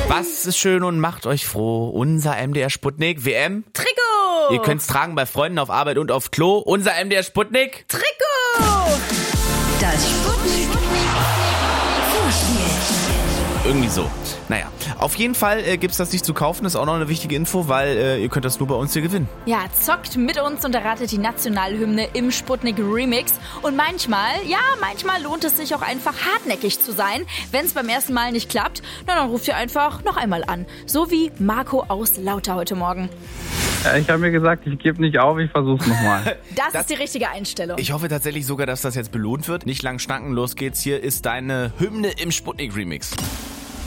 Was ist schön und macht euch froh? Unser MDR Sputnik WM Trikot! Ihr könnt's tragen bei Freunden auf Arbeit und auf Klo. Unser MDR Sputnik Trikot! Das Sputnik Vorspiel. Irgendwie so. Naja, auf jeden Fall gibt's das nicht zu kaufen. Das ist auch noch eine wichtige Info, weil ihr könnt das nur bei uns hier gewinnen. Ja, zockt mit uns und erratet die Nationalhymne im Sputnik Remix. Und manchmal lohnt es sich auch einfach hartnäckig zu sein. Wenn es beim ersten Mal nicht klappt, dann ruft ihr einfach noch einmal an. So wie Marco aus Lauter heute Morgen. Ja, ich habe mir gesagt, ich gebe nicht auf, ich versuch's nochmal. Das ist die richtige Einstellung. Ich hoffe tatsächlich sogar, dass das jetzt belohnt wird. Nicht lang schnacken, los geht's. Hier ist deine Hymne im Sputnik Remix.